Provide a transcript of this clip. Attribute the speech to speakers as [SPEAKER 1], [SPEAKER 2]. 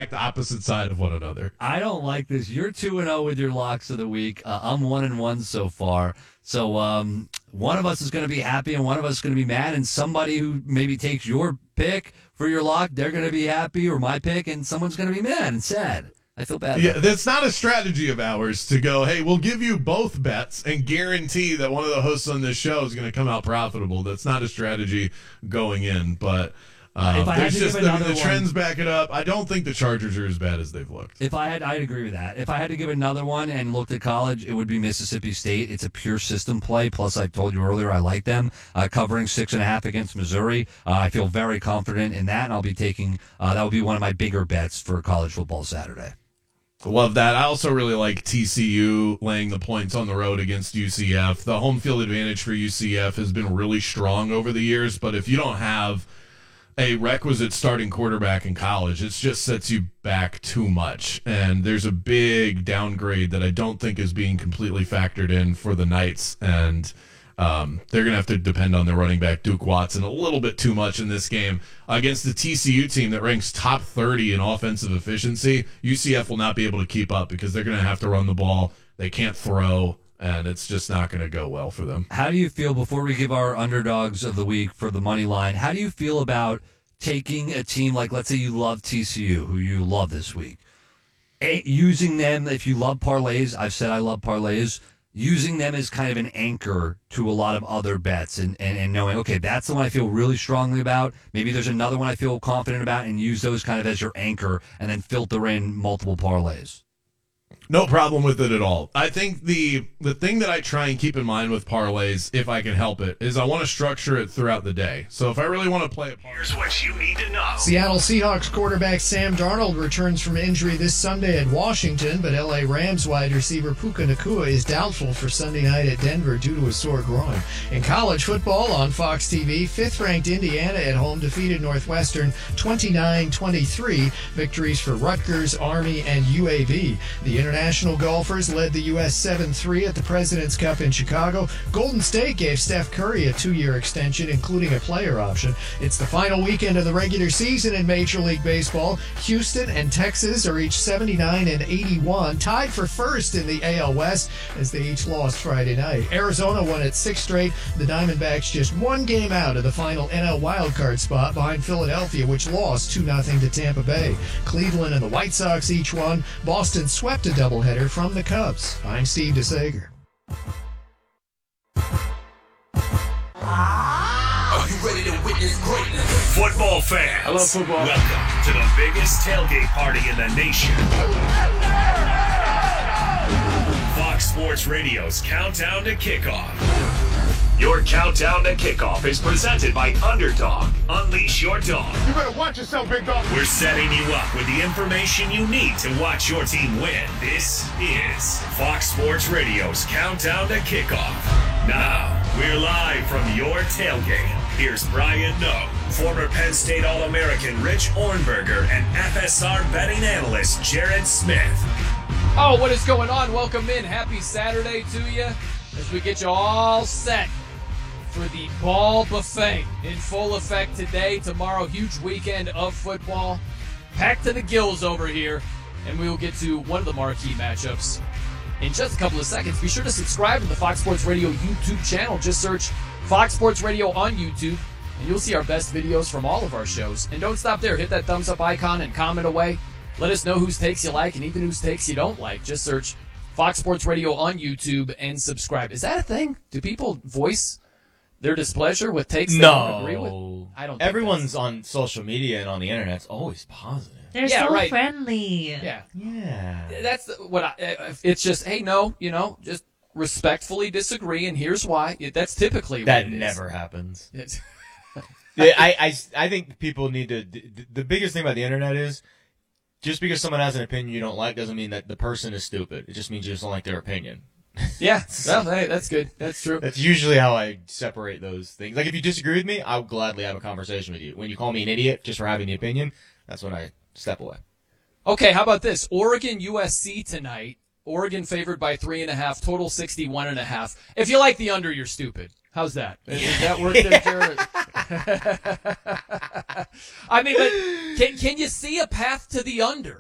[SPEAKER 1] exact opposite side of one another.
[SPEAKER 2] I don't like this. You're 2-0 with your locks of the week. I'm 1-1 so far. So one of us is going to be happy and one of us is going to be mad. And somebody who maybe takes your pick for your lock, they're going to be happy, or my pick, and someone's going to be mad and sad. I feel bad.
[SPEAKER 1] Yeah, that's not a strategy of ours to go, hey, we'll give you both bets and guarantee that one of the hosts on this show is going to come out profitable. That's not a strategy going in, but there's just the trends back it up. I don't think the Chargers are as bad as they've looked.
[SPEAKER 2] I'd agree with that. If I had to give another one and looked at college, it would be Mississippi State. It's a pure system play. Plus, I told you earlier, I like them covering 6.5 against Missouri. I feel very confident in that, and I'll be taking that will be one of my bigger bets for college football Saturday.
[SPEAKER 1] Love that. I also really like TCU laying the points on the road against UCF. The home field advantage for UCF has been really strong over the years, but if you don't have a requisite starting quarterback in college, it just sets you back too much. And there's a big downgrade that I don't think is being completely factored in for the Knights. And they're going to have to depend on their running back, Duke Watson, a little bit too much in this game. Against the TCU team that ranks top 30 in offensive efficiency, UCF will not be able to keep up because they're going to have to run the ball. They can't throw, and it's just not going to go well for them.
[SPEAKER 2] How do you feel, before we give our underdogs of the week for the money line, how do you feel about taking a team like, let's say you love TCU, who you love this week, using them, if you love parlays, I've said I love parlays, using them as kind of an anchor to a lot of other bets and knowing, okay, that's the one I feel really strongly about. Maybe there's another one I feel confident about, and use those kind of as your anchor and then filter in multiple parlays.
[SPEAKER 1] No problem with it at all. I think the thing that I try and keep in mind with parlays, if I can help it, is I want to structure it throughout the day. So if I really want to play it,
[SPEAKER 3] here's what you need to know.
[SPEAKER 4] Seattle Seahawks quarterback Sam Darnold returns from injury this Sunday at Washington, but LA Rams wide receiver Puka Nacua is doubtful for Sunday night at Denver due to a sore groin. In college football on Fox TV, 5th-ranked Indiana at home defeated Northwestern 29-23. Victories for Rutgers, Army, and UAB. The international golfers led the U.S. 7-3 at the President's Cup in Chicago. Golden State gave Steph Curry a 2-year extension, including a player option. It's the final weekend of the regular season in Major League Baseball. Houston and Texas are each 79 and 81, tied for first in the AL West as they each lost Friday night. Arizona won its 6th straight. The Diamondbacks just one game out of the final NL wildcard spot behind Philadelphia, which lost 2-0 to Tampa Bay. Cleveland and the White Sox each won. Boston swept a doubleheader from the Cubs. I'm Steve DeSager.
[SPEAKER 3] Are you ready to witness greatness? Football fans.
[SPEAKER 5] I love football.
[SPEAKER 3] Welcome to the biggest tailgate party in the nation. Fox Sports Radio's Countdown to Kickoff. Your Countdown to Kickoff is presented by Underdog. Unleash your dog.
[SPEAKER 5] You better watch yourself, big dog.
[SPEAKER 3] We're setting you up with the information you need to watch your team win. This is Fox Sports Radio's Countdown to Kickoff. Now, we're live from your tailgate. Here's Brian Noe, former Penn State All-American Rich Ornberger, and FSR betting analyst Jared Smith.
[SPEAKER 6] Oh, what is going on? Welcome in. Happy Saturday to you as we get you all set for the Ball Buffet in full effect today, tomorrow. Huge weekend of football. Packed to the gills over here. And we will get to one of the marquee matchups in just a couple of seconds. Be sure to subscribe to the Fox Sports Radio YouTube channel. Just search Fox Sports Radio on YouTube, and you'll see our best videos from all of our shows. And don't stop there. Hit that thumbs up icon and comment away. Let us know whose takes you like and even whose takes you don't like. Just search Fox Sports Radio on YouTube and subscribe. Is that a thing? Do people voice their displeasure with takes they don't agree with? I don't think
[SPEAKER 7] everyone's on social media and on the internet. It's always positive.
[SPEAKER 8] They're so friendly.
[SPEAKER 6] Yeah.
[SPEAKER 7] That's
[SPEAKER 6] it's just, hey, no, just respectfully disagree, and here's why. That's typically
[SPEAKER 7] that
[SPEAKER 6] what it
[SPEAKER 7] never
[SPEAKER 6] is.
[SPEAKER 7] happens. I think people need to. The biggest thing about the internet is, just because someone has an opinion you don't like doesn't mean that the person is stupid. It just means you just don't like their opinion.
[SPEAKER 6] Yeah, well, hey, that's good. That's true.
[SPEAKER 7] That's usually how I separate those things. Like, if you disagree with me, I'll gladly have a conversation with you. When you call me an idiot just for having the opinion, that's when I step away.
[SPEAKER 6] Okay, how about this? Oregon USC tonight. Oregon favored by 3.5, total 61.5. If you like the under, you're stupid. How's that? Does that work there, Jared? I mean, but can you see a path to the under?